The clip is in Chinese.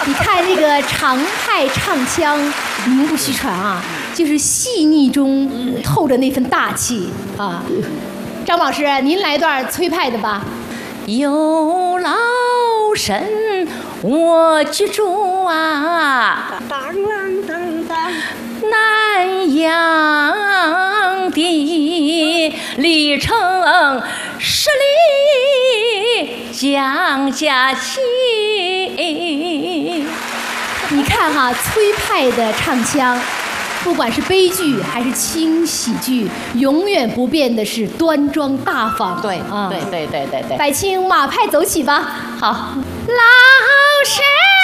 你看这个常派唱腔，名不虚传啊，就是细腻中透着那份大气啊。张老师，您来段崔派的吧。 有老身我居住啊，南阳的里程10里江家亲。 你看哈，崔派的唱腔，不管是悲剧还是轻喜剧，永远不变的是端庄大方。 对啊， 对。 百青马派走起吧。 好， 老身